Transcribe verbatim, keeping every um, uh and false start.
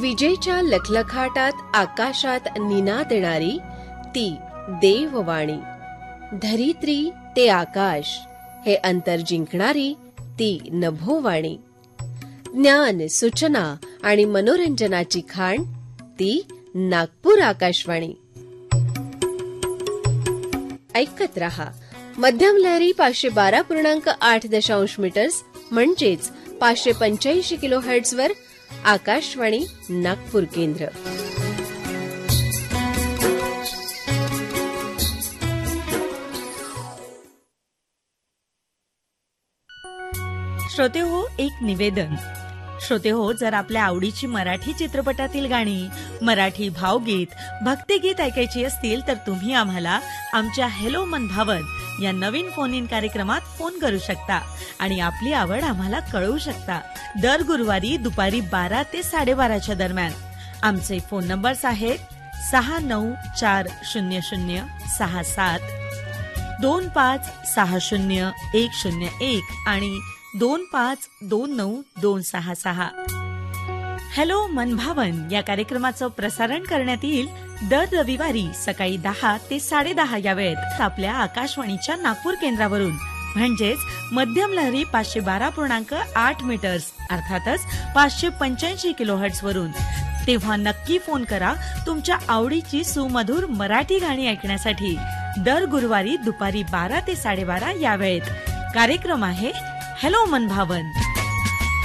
विजेच्या लखलखाटात आकाशात निना देणारी ती देववाणी, धरित्री ते आकाश हे अंतर जिंकणारी ती नभोवाणी, ज्ञान, सूचना आणि मनोरंजनाची खाण ती नागपूर आकाशवाणी. ऐकत रहा मध्यम लहरी पाचशे बारा पूर्णांक आठ दशांश मीटर्स म्हणजेच पाचशे पंच्याऐंशी किलो हर्ट्झवर आकाशवाणी नागपूर केंद्र. श्रोते हो, एक निवेदन. श्रोते हो, जर आपल्या आवडीची मराठी चित्रपटातील गाणी, मराठी भावगीत, भक्तिगीत ऐकायची असतील तर तुम्ही आम्हाला आमच्या हॅलो मन भावन या नवीन फोन इन कार्यक्रमात फोन करू शकता आणि आपली आवड आम्हाला कळवू शकता. दर गुरुवारी दुपारी बारा ते साडेबाराच्या दरम्यान. आमचे फोन नंबर्स आहेत सहा नऊ चार शून्य शून्य सहा सात, दोन पाच सहा शून्य एक शून्य एक आणि दोन पाच दोन नऊ दोन सहा सहा. हॅलो मनभावन या कार्यक्रमाचं प्रसारण करण्यात येईल दर रविवारी सकाळी दहा ते साडेदहा या वेळेत आपल्या आकाशवाणीच्या नागपूर केंद्रावरून, म्हणजेच मध्यम लहरी पाचशे बारा पूर्णांक आठ मीटर्स अर्थातच पाचशे पंच्याऐंशी किलो हर्ट्झ वरून. तेव्हा नक्की फोन करा तुमच्या आवडीची सुमधुर मराठी गाणी ऐकण्यासाठी. दर गुरुवारी दुपारी बारा ते साडेबारा या वेळेत कार्यक्रम आहे हॅलो मनभावन.